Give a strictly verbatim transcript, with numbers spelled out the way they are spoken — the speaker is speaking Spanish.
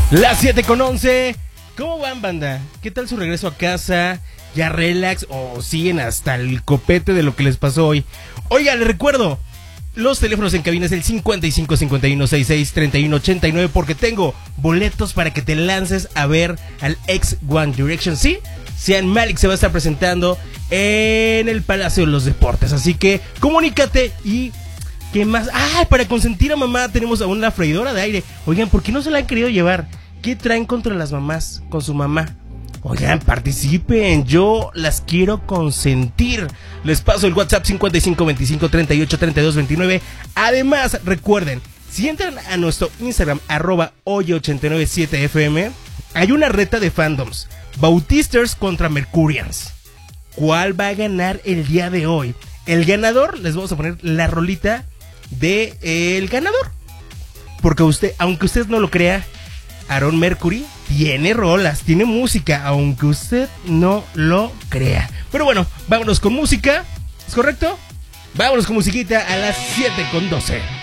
Las siete con once. ¿Cómo van, banda? ¿Qué tal su regreso a casa? ¿Ya relax o siguen hasta el copete de lo que les pasó hoy? Oiga, les recuerdo, los teléfonos en cabina es el cincuenta y cinco, cincuenta y uno, sesenta y seis, treinta y uno, ochenta y nueve, porque tengo boletos para que te lances a ver al ex One Direction. Sí, Zayn Malik se va a estar presentando en el Palacio de los Deportes, así que comunícate. Y ¿qué más? ¡Ah! Para consentir a mamá tenemos aún la freidora de aire. Oigan, ¿por qué no se la han querido llevar? ¿Qué traen contra las mamás con su mamá? Oigan, participen, yo las quiero consentir. Les paso el WhatsApp cincuenta y cinco, veinticinco, treinta y ocho, treinta y dos, veintinueve. Además, recuerden, si entran a nuestro Instagram, arroba oye ochenta y nueve siete F M, hay una reta de fandoms, Bautisters contra Mercurians. ¿Cuál va a ganar el día de hoy? El ganador, les vamos a poner la rolita de eh, el ganador, porque usted, aunque usted no lo crea, Aaron Mercury tiene rolas, tiene música, aunque usted no lo crea. Pero bueno, vámonos con música, ¿es correcto? Vámonos con musiquita a las siete con doce.